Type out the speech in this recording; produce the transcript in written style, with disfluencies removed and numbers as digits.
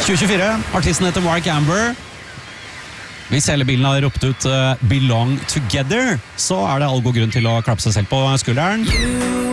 2024, artisten heter Mark Amber. Hvis hele bilen har ropt ut Belong Together, så er det all god grunn til å klappe seg selv på skulderen.